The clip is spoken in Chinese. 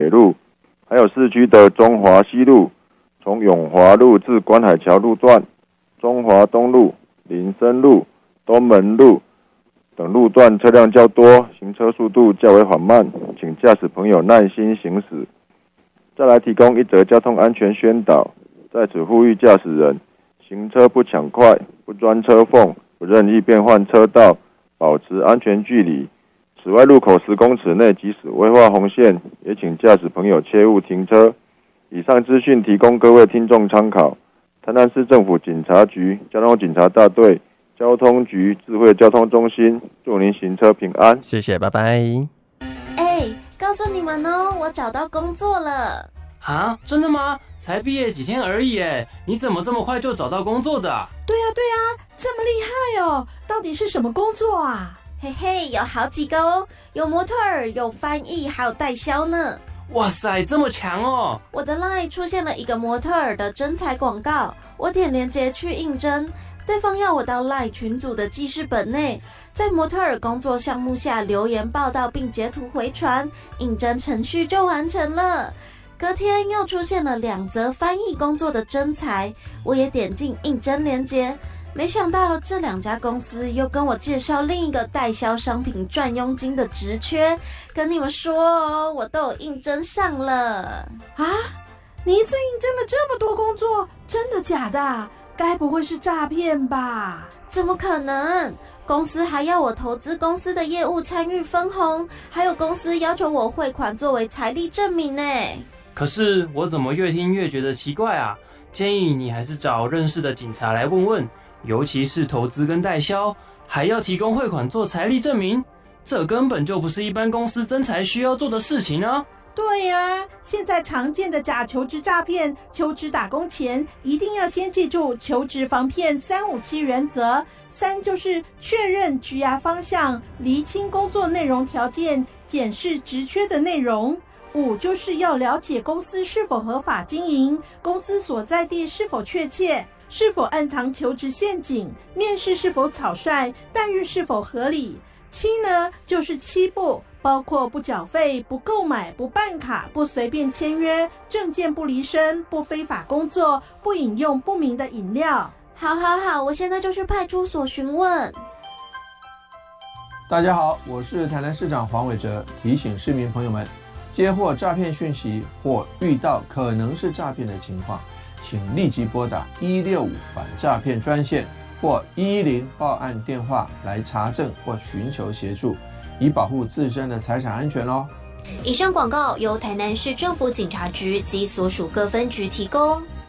北路，还有市区的中华西路、从永华路至观海桥路段、中华东路、林森路、东门路等路段车辆较多，行车速度较为缓慢，请驾驶朋友耐心行驶。再来提供一则交通安全宣导，在此呼吁驾驶人行车不抢快、不钻车缝、不任意变换车道，保持安全距离。此外，路口10公尺内即使未画红线，也请驾驶朋友切勿停车。以上资讯提供各位听众参考。台南市政府警察局交通警察大队交通局智慧交通中心，祝您行车平安。 谢谢，拜拜。 告诉你们哦，我找到工作了。 啊，真的吗？才毕业几天而已耶，你怎么这么快就找到工作的啊？ 对啊，这么厉害哦！到底是什么工作啊？ 嘿嘿，有好几个哦，有模特儿，有翻译，还有代销呢。 哇塞，这么强哦！ 我的 LINE 出现了一个模特儿的征才广告，我点连结去应征，对方要我到 LINE 群组的记事本内，在模特儿工作项目下留言报道并截图回传，应征程序就完成了。隔天又出现了2则翻译工作的征才，我也点进应征连结，没想到这2家公司又跟我介绍另一个代销商品赚佣金的职缺，跟你们说哦，我都有应征上了。 啊，你一次应征了这么多工作，真的假的？该不会是诈骗吧？ 怎么可能？公司还要我投资公司的业务参与分红，还有公司要求我汇款作为财力证明呢。 可是我怎么越听越觉得奇怪啊？建议你还是找认识的警察来问问，尤其是投资跟代销，还要提供汇款做财力证明，这根本就不是一般公司征才需要做的事情啊！ 对啊，现在常见的假求职诈骗，求职打工前一定要先记住求职防骗357原则。3就是确认职涯方向，厘清工作内容条件，检视职缺的内容。5就是要了解公司是否合法经营，公司所在地是否确切，是否暗藏求职陷阱，面试是否草率，待遇是否合理。7呢，就是7不，包括不缴费、不购买、不办卡、不随便签约、证件不离身、不非法工作、不饮用不明的饮料。 好，我现在就去派出所询问。 大家好，我是台南市长黄伟哲，提醒市民朋友们，接获诈骗讯息或遇到可能是诈骗的情况，请立即拨打165反诈骗专线或110报案电话来查证或寻求协助，以保护自身的财产安全哦。 以上广告由台南市政府警察局及所属各分局提供。